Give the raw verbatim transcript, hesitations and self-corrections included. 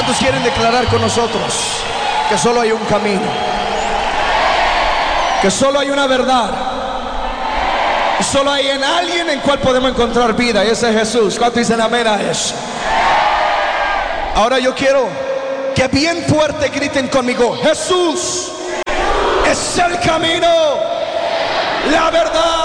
¿Cuántos quieren declarar con nosotros que solo hay un camino? Que solo hay una verdad. Y solo hay en alguien en cual podemos encontrar vida, y ese es Jesús. ¿Cuántos dicen amén a eso? Ahora yo quiero que bien fuerte griten conmigo: Jesús es el camino, la verdad